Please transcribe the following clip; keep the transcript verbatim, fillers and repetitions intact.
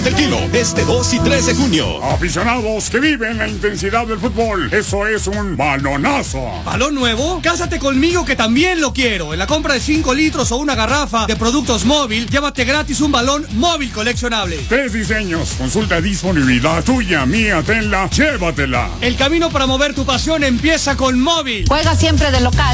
del kilo, este dos y tres de junio. Aficionados que viven la intensidad del fútbol, eso es un balonazo. ¿Balón nuevo? Cásate conmigo que también lo quiero. En la compra de cinco litros o una garrafa de productos móvil, llévate gratis un balón móvil coleccionable. Tres diseños, consulta disponibilidad tuya, mía, tenla, llévatela. El camino para mover tu pasión empieza con móvil. Juega siempre de local.